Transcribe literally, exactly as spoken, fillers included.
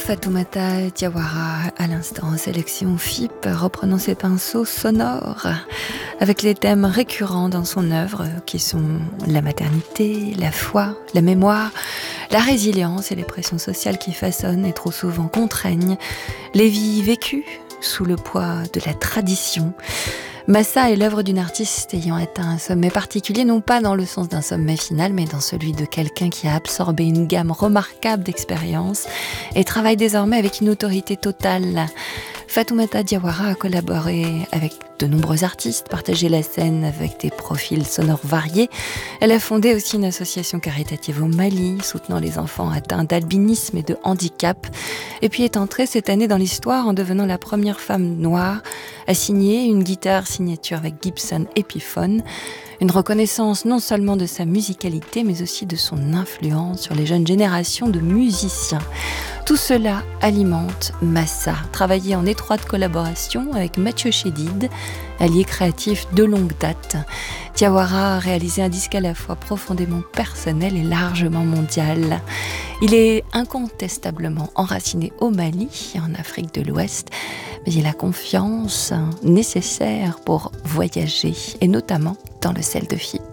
Fatoumata Diawara, à l'instant, sélection F I P, reprenant ses pinceaux sonores avec les thèmes récurrents dans son œuvre qui sont la maternité, la foi, la mémoire, la résilience et les pressions sociales qui façonnent et trop souvent contraignent les vies vécues sous le poids de la tradition. Massa est l'œuvre d'une artiste ayant atteint un sommet particulier, non pas dans le sens d'un sommet final, mais dans celui de quelqu'un qui a absorbé une gamme remarquable d'expériences et travaille désormais avec une autorité totale. Fatoumata Diawara a collaboré avec de nombreux artistes, partagé la scène avec des profils sonores variés. Elle a fondé aussi une association caritative au Mali, soutenant les enfants atteints d'albinisme et de handicap. Et puis est entrée cette année dans l'histoire en devenant la première femme noire à signer une guitare signature avec Gibson Epiphone. Une reconnaissance non seulement de sa musicalité, mais aussi de son influence sur les jeunes générations de musiciens. Tout cela alimente Massa, travaillé en étroite collaboration avec Mathieu Chédid, allié créatif de longue date. Diawara a réalisé un disque à la fois profondément personnel et largement mondial. Il est incontestablement enraciné au Mali et en Afrique de l'Ouest, mais il a confiance nécessaire pour voyager, et notamment dans le sel de F I P.